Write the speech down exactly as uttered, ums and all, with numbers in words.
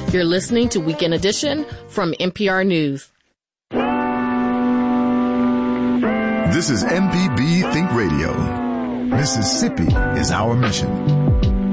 You're listening to Weekend Edition from N P R News. This is M P B Think Radio. Mississippi is our mission.